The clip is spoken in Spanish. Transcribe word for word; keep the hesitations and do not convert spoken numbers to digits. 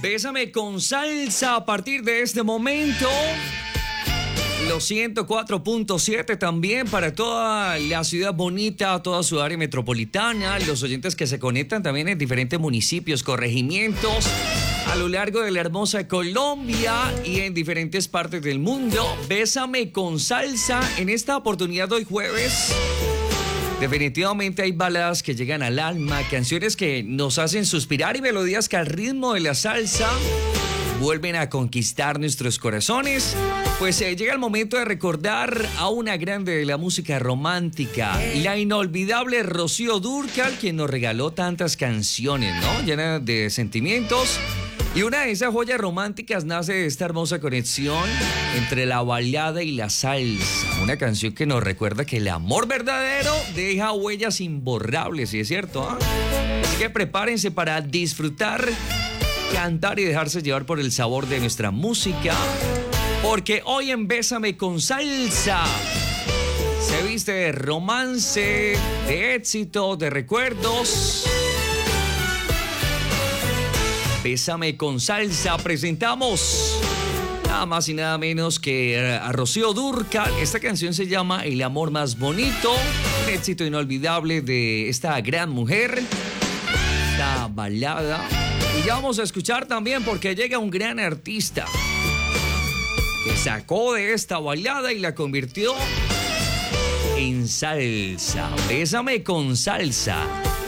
Bésame con salsa a partir de este momento. Los ciento cuatro punto siete también para toda la ciudad bonita, toda su área metropolitana, los oyentes que se conectan también en diferentes municipios, corregimientos, a lo largo de la hermosa Colombia y en diferentes partes del mundo. Bésame con salsa en esta oportunidad de hoy jueves. Definitivamente hay baladas que llegan al alma, canciones que nos hacen suspirar y melodías que al ritmo de la salsa vuelven a conquistar nuestros corazones. Pues eh, llega el momento de recordar a una grande de la música romántica, la inolvidable Rocío Dúrcal, quien nos regaló tantas canciones, ¿no? Llenas de sentimientos. Y una de esas joyas románticas nace de esta hermosa conexión entre la balada y la salsa. Una canción que nos recuerda que el amor verdadero deja huellas imborrables, y es cierto, ¿eh? Así que prepárense para disfrutar, cantar y dejarse llevar por el sabor de nuestra música. Porque hoy en Bésame con Salsa se viste de romance, de éxito, de recuerdos. Bésame con Salsa, presentamos nada más y nada menos que a Rocío Dúrcal. Esta canción se llama El amor más bonito, un éxito inolvidable de esta gran mujer, esta balada. Y ya vamos a escuchar también porque llega un gran artista que sacó de esta balada y la convirtió en salsa. Bésame con Salsa.